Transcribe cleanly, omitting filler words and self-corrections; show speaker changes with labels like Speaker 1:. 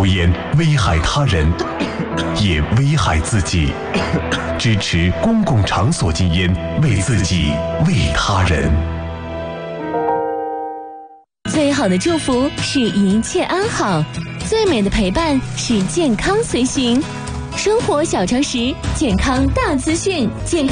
Speaker 1: 抽烟危害他人，也危害自己。支持公共场所禁烟，为自己，为他人。
Speaker 2: 最好的祝福是一切安好，最美的陪伴是健康随行。生活小常识，健康大资讯，健康。